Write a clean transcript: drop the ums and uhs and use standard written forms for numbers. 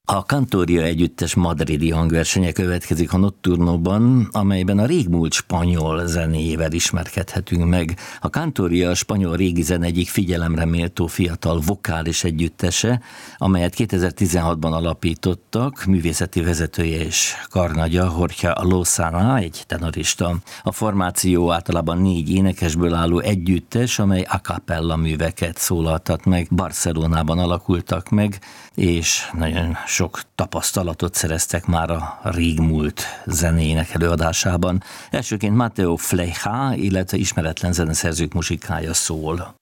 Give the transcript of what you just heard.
A Cantoria együttes madridi hangversenye következik a Notturnoban, amelyben a régmúlt spanyol zenéjével ismerkedhetünk meg. A Cantoria a spanyol régi zene egyik figyelemre méltó fiatal vokális együttese, amelyet 2016-ban alapítottak, művészeti vezetője és karnagya Jorge Lozana, egy tenorista. A formáció általában 4 énekesből álló együttes, amely a cappella műveket szólaltat meg. Barcelonában alakultak meg, és nagyon sok tapasztalatot szereztek már a régmúlt zenének előadásában. Elsőként Mateo Flecha, illetve ismeretlen zeneszerzők musikája szól.